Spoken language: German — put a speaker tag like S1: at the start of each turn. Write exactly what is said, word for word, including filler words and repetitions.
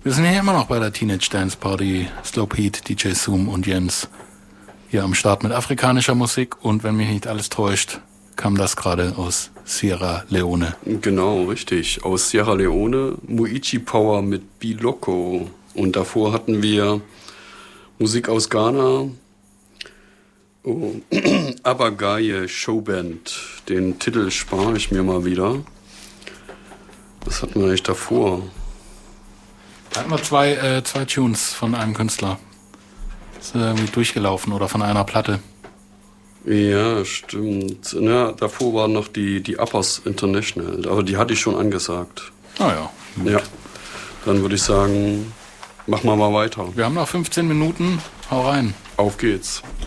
S1: Wir sind hier immer noch bei der Teenage Dance Party. Slow Pete, D J Zoom und Jens hier am Start mit afrikanischer Musik. Und wenn mich nicht alles täuscht, kam das gerade aus Sierra Leone.
S2: Genau, richtig. Aus Sierra Leone, Muichi Power mit Biloko. Und davor hatten wir Musik aus Ghana, oh. Abagaye Showband. Den Titel spare ich mir mal wieder. Was hatten wir eigentlich davor?
S1: Da hatten wir zwei, äh, zwei Tunes von einem Künstler. Ist irgendwie durchgelaufen oder von einer Platte.
S2: Ja, stimmt. Ja, davor waren noch die, die Uppers International, aber die hatte ich schon angesagt.
S1: Ah ja. Gut.
S2: Ja, dann würde ich sagen, machen wir mal weiter.
S1: Wir haben noch fünfzehn Minuten. Hau rein.
S2: Auf geht's.